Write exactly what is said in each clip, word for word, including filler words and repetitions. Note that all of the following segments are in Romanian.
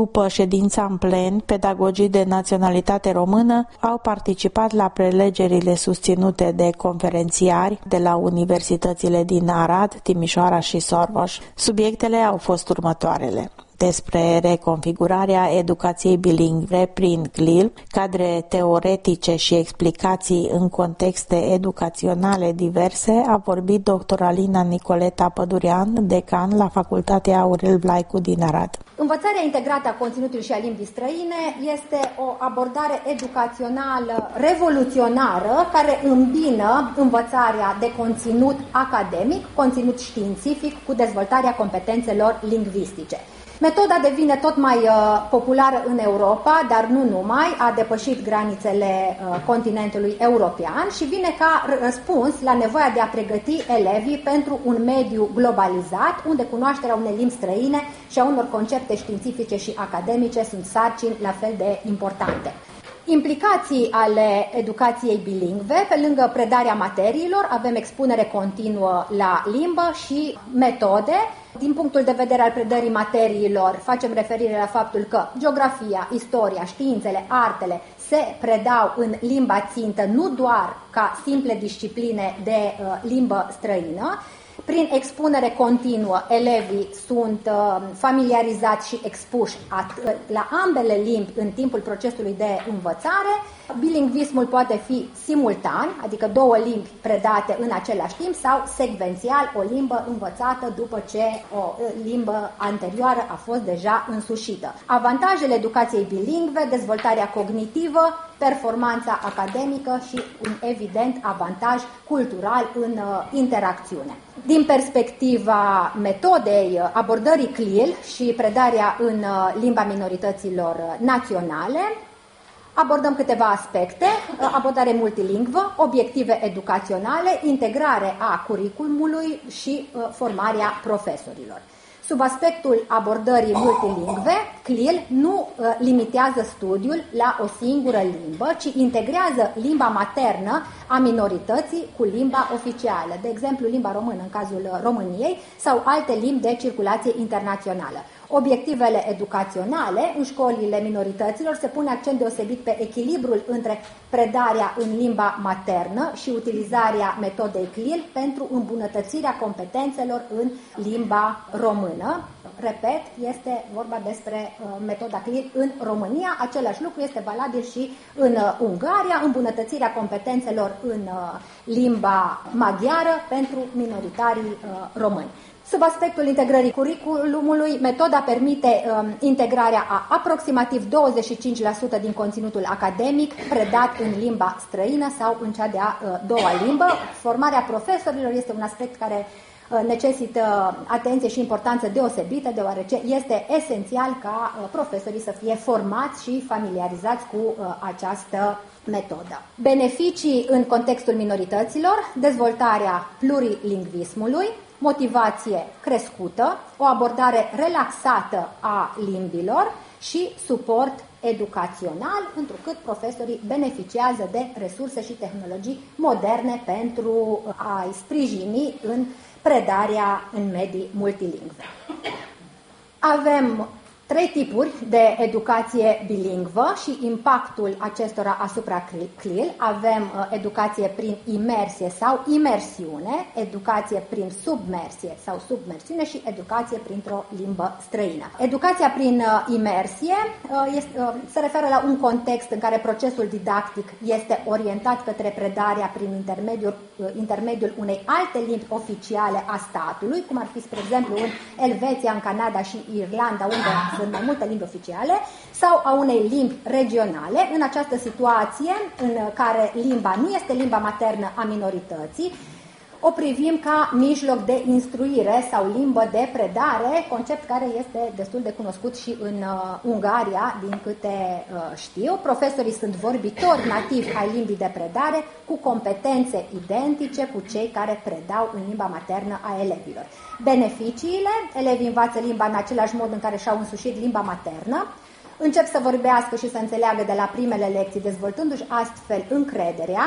după ședința în plen, pedagogii de naționalitate română au participat la prelegerile susținute de conferențiari de la universitățile din Arad, Timișoara și Soros. Subiectele au fost următoarele: despre reconfigurarea educației bilingve prin C L I L, cadre teoretice și explicații în contexte educaționale diverse, a vorbit doctor Alina Nicoleta Pădurean, decan la Facultatea Aurel Vlaicu din Arad. Învățarea integrată a conținutului și a limbii străine este o abordare educațională revoluționară care îmbină învățarea de conținut academic, conținut științific, cu dezvoltarea competențelor lingvistice. Metoda devine tot mai uh, populară în Europa, dar nu numai, a depășit granițele uh, continentului european și vine ca răspuns la nevoia de a pregăti elevii pentru un mediu globalizat, unde cunoașterea unei limbi străine și a unor concepte științifice și academice sunt sarcini la fel de importante. Implicații ale educației bilingve, pe lângă predarea materiilor, avem expunere continuă la limbă și metode. Din punctul de vedere al predării materiilor, facem referire la faptul că geografia, istoria, științele, artele se predau în limba țintă, nu doar ca simple discipline de uh, limbă străină. Prin expunere continuă, elevii sunt uh, familiarizați și expuși at- la ambele limbi în timpul procesului de învățare. Bilingvismul poate fi simultan, adică două limbi predate în același timp, sau secvențial, o limbă învățată după ce o limbă anterioară a fost deja însușită. Avantajele educației bilingve: dezvoltarea cognitivă, performanța academică și un evident avantaj cultural în uh, interacțiune. Din perspectiva metodei abordării C L I L și predarea în uh, limba minorităților naționale, abordăm câteva aspecte: abordare multilingvă, obiective educaționale, integrare a curiculumului și uh, formarea profesorilor. Sub aspectul abordării multilingve, C L I L nu uh, limitează studiul la o singură limbă, ci integrează limba maternă a minorității cu limba oficială, de exemplu limba română în cazul României sau alte limbi de circulație internațională. Obiectivele educaționale: în școlile minorităților se pune accent deosebit pe echilibrul între predarea în limba maternă și utilizarea metodei C L I L pentru îmbunătățirea competențelor în limba română. Repet, este vorba despre uh, metoda C L I L în România. Același lucru este valabil și în uh, Ungaria, îmbunătățirea competențelor în uh, limba maghiară pentru minoritarii uh, români. Sub aspectul integrării curiculumului, metoda permite um, integrarea a aproximativ douăzeci și cinci la sută din conținutul academic predat în limba străină sau în cea de-a uh, doua limbă. Formarea profesorilor este un aspect care uh, necesită atenție și importanță deosebită, deoarece este esențial ca uh, profesorii să fie formați și familiarizați cu uh, această metodă. Beneficii în contextul minorităților: dezvoltarea plurilingvismului, motivație crescută, o abordare relaxată a limbilor și suport educațional, întrucât profesorii beneficiază de resurse și tehnologii moderne pentru a-i sprijini în predarea în medii multilingve. Avem trei tipuri de educație bilingvă și impactul acestora asupra C L I L. Avem uh, educație prin imersie sau imersiune, educație prin submersie sau submersiune și educație printr-o limbă străină. Educația prin uh, imersie uh, este, uh, se referă la un context în care procesul didactic este orientat către predarea prin intermediul, uh, intermediul unei alte limbi oficiale a statului, cum ar fi, spre exemplu, în Elveția, în Canada și Irlanda, unde sunt mai multe limbi oficiale, sau a unei limbi regionale. În această situație, în care limba nu este limba maternă a minorității, o privim ca mijloc de instruire sau limbă de predare, concept care este destul de cunoscut și în uh, Ungaria, din câte uh, știu. Profesorii sunt vorbitori nativi ai limbii de predare, cu competențe identice cu cei care predau în limba maternă a elevilor. Beneficiile: elevii învață limba în același mod în care și-au însușit limba maternă, încep să vorbească și să înțeleagă de la primele lecții, dezvoltându-și astfel încrederea,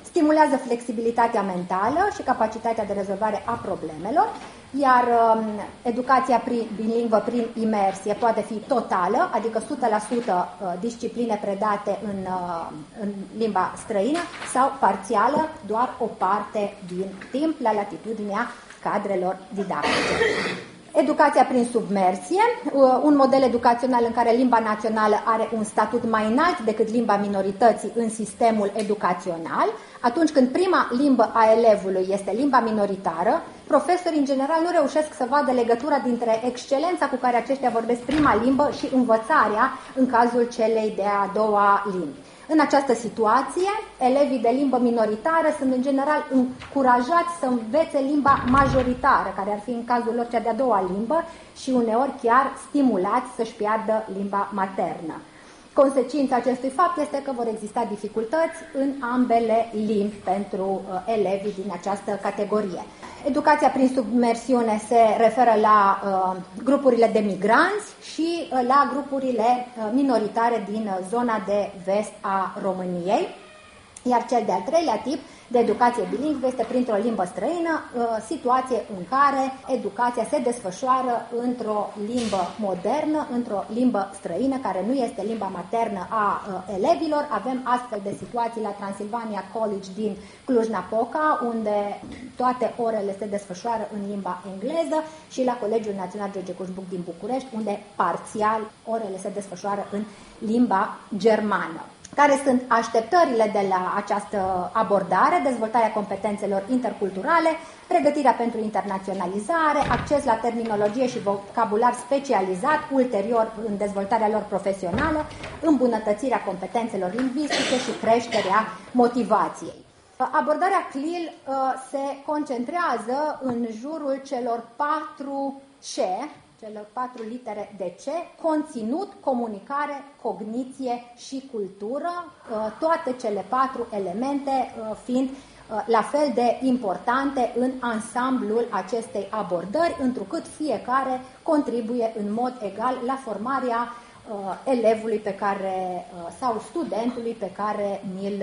Stimulează flexibilitatea mentală și capacitatea de rezolvare a problemelor, iar um, educația prin, bilingvă prin imersie poate fi totală, adică o sută la sută discipline predate în, uh, în limba străină, sau parțială, doar o parte din timp la latitudinea cadrelor didactice. Educația prin submersie, un model educațional în care limba națională are un statut mai înalt decât limba minorității în sistemul educațional. Atunci când prima limbă a elevului este limba minoritară, profesorii în general nu reușesc să vadă legătura dintre excelența cu care aceștia vorbesc prima limbă și învățarea în cazul celei de-a doua limbi. În această situație, elevii de limbă minoritară sunt în general încurajați să învețe limba majoritară, care ar fi în cazul lor cea de-a doua limbă, și uneori chiar stimulați să-și piardă limba maternă. Consecința acestui fapt este că vor exista dificultăți în ambele limbi pentru uh, elevii din această categorie. Educația prin submersiune se referă la uh, grupurile de migranți și uh, la grupurile uh, minoritare din uh, zona de vest a României. Iar cel de-al treilea tip de educație bilingvă este printr-o limbă străină, situație în care educația se desfășoară într-o limbă modernă, într-o limbă străină, care nu este limba maternă a elevilor. Avem astfel de situații la Transilvania College din Cluj-Napoca, unde toate orele se desfășoară în limba engleză, și la Colegiul Național George Cușbuc din București, unde parțial orele se desfășoară în limba germană. Care sunt așteptările de la această abordare? Dezvoltarea competențelor interculturale, pregătirea pentru internaționalizare, acces la terminologie și vocabular specializat, ulterior în dezvoltarea lor profesională, îmbunătățirea competențelor lingvistice și creșterea motivației. Abordarea C L I L se concentrează în jurul celor patru C, celor patru litere de C: conținut, comunicare, cogniție și cultură, toate cele patru elemente fiind la fel de importante în ansamblul acestei abordări, întrucât fiecare contribuie în mod egal la formarea elevului pe care, sau studentului pe care ni-l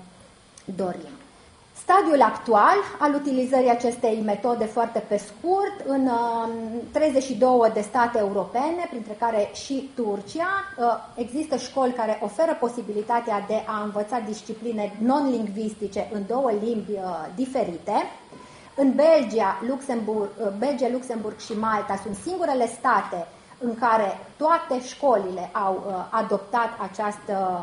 dorim. Stadiul actual al utilizării acestei metode, foarte pe scurt, în treizeci și două de state europene, printre care și Turcia, există școli care oferă posibilitatea de a învăța discipline non-lingvistice în două limbi diferite. În Belgia, Luxemburg, Belgia, Luxemburg și Malta sunt singurele state în care toate școlile au adoptat această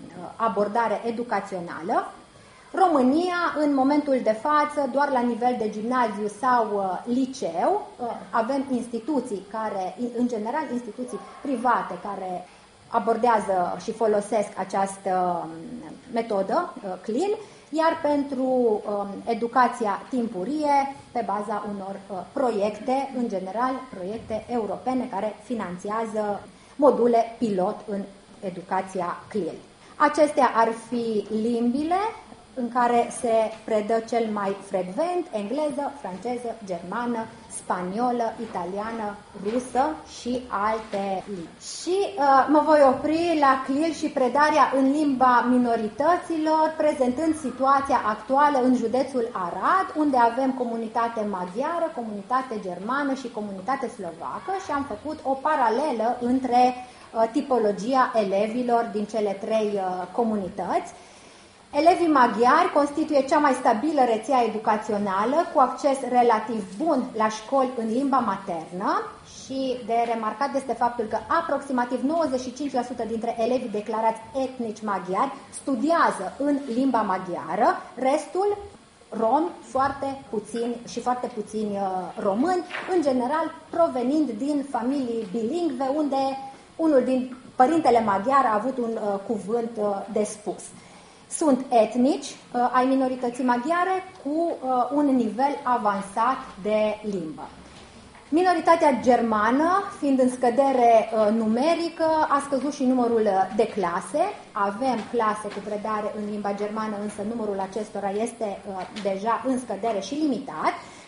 abordare educațională. România, în momentul de față, doar la nivel de gimnaziu sau uh, liceu, uh, avem instituții care, în general instituții private, care abordează și folosesc această metodă, uh, C L I L, iar pentru uh, educația timpurie, pe baza unor uh, proiecte, în general proiecte europene care finanțează module pilot în educația C L I L. Acestea ar fi limbile în care se predă cel mai frecvent: engleză, franceză, germană, spaniolă, italiană, rusă și alte limbi. Și uh, mă voi opri la C L I L și predarea în limba minorităților, prezentând situația actuală în județul Arad, unde avem comunitate maghiară, comunitate germană și comunitate slovacă, și am făcut o paralelă între uh, tipologia elevilor din cele trei uh, comunități. Elevii maghiari constituie cea mai stabilă rețea educațională, cu acces relativ bun la școli în limba maternă, și de remarcat este faptul că aproximativ nouăzeci și cinci la sută dintre elevii declarați etnici maghiari studiază în limba maghiară, restul romi, foarte puțini și foarte puțini români, în general provenind din familii bilingve, unde unul din părintele maghiar a avut un uh, cuvânt uh, de spus. Sunt etnici uh, ai minorității maghiare cu uh, un nivel avansat de limbă. Minoritatea germană, fiind în scădere uh, numerică, a scăzut și numărul de clase. Avem clase cu predare în limba germană, însă numărul acestora este uh, deja în scădere și limitat.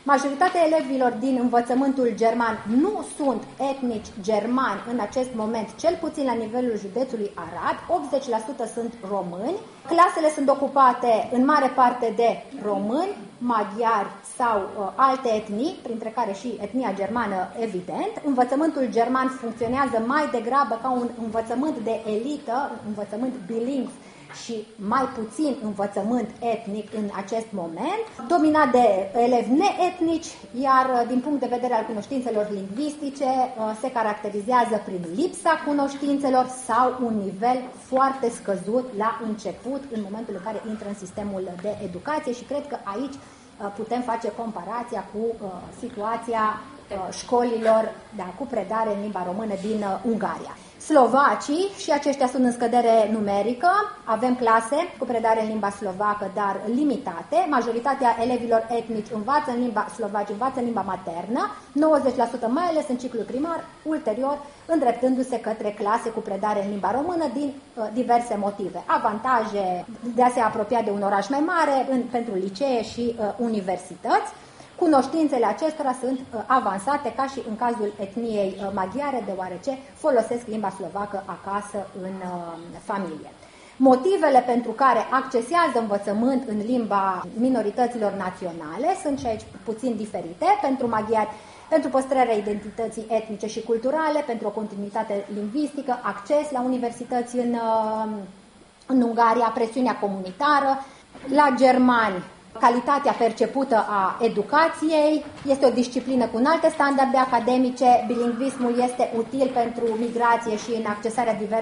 Majoritatea elevilor din învățământul german nu sunt etnici germani în acest moment, cel puțin la nivelul județului Arad, optzeci la sută sunt români. Clasele sunt ocupate în mare parte de români, maghiari sau uh, alte etnii, printre care și etnia germană, evident. Învățământul german funcționează mai degrabă ca un învățământ de elită, un învățământ bilingv și mai puțin învățământ etnic în acest moment, dominat de elevi neetnici, iar din punct de vedere al cunoștințelor lingvistice se caracterizează prin lipsa cunoștințelor sau un nivel foarte scăzut la început, în momentul în care intră în sistemul de educație, și cred că aici putem face comparația cu situația școlilor, da, cu predare în limba română din Ungaria. Slovacii, și aceștia sunt în scădere numerică, avem clase cu predare în limba slovacă, dar limitate. Majoritatea elevilor etnici învață în limba slovaci, învață în limba maternă, nouăzeci la sută mai ales în ciclul primar, ulterior îndreptându-se către clase cu predare în limba română din uh, diverse motive. Avantaje de a se apropia de un oraș mai mare în, pentru licee și uh, universități. Cunoștințele acestora sunt uh, avansate, ca și în cazul etniei uh, maghiare, deoarece folosesc limba slovacă acasă în uh, familie. Motivele pentru care accesează învățământ în limba minorităților naționale sunt și aici puțin diferite. Pentru maghiari, pentru păstrarea identității etnice și culturale, pentru o continuitate lingvistică, acces la universități în, uh, în Ungaria, presiunea comunitară. La germani, calitatea percepută a educației, este o disciplină cu înalte standarde academice, bilingvismul este util pentru migrație și în accesarea